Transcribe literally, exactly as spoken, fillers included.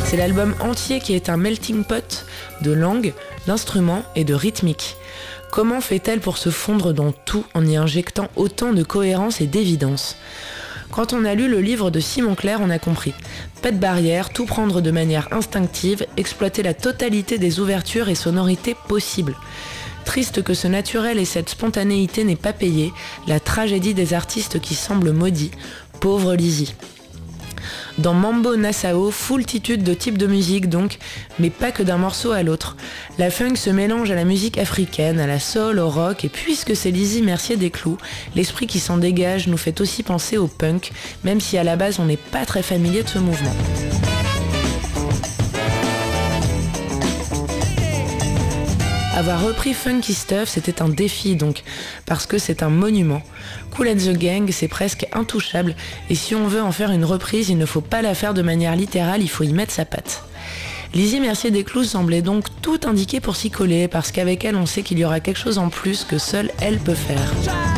C'est l'album entier qui est un melting pot de langues, d'instruments et de rythmique. Comment fait-elle pour se fondre dans tout en y injectant autant de cohérence et d'évidence ? Quand on a lu le livre de Simon Clair, on a compris. Pas de barrière, tout prendre de manière instinctive, exploiter la totalité des ouvertures et sonorités possibles. Triste que ce naturel et cette spontanéité n'aient pas payé, la tragédie des artistes qui semblent maudits, pauvre Lizzy. Dans Mambo Nassau, foultitude de types de musique donc, mais pas que d'un morceau à l'autre. La funk se mélange à la musique africaine, à la soul, au rock, et puisque c'est Lizzy Mercier Desclous, l'esprit qui s'en dégage nous fait aussi penser au punk, même si à la base on n'est pas très familier de ce mouvement. Avoir repris Funky Stuff, c'était un défi donc, parce que c'est un monument. Kool and the Gang, c'est presque intouchable, et si on veut en faire une reprise, il ne faut pas la faire de manière littérale, il faut y mettre sa patte. Lizzy Mercier Desclous semblait donc tout indiqué pour s'y coller, parce qu'avec elle, on sait qu'il y aura quelque chose en plus que seule elle peut faire.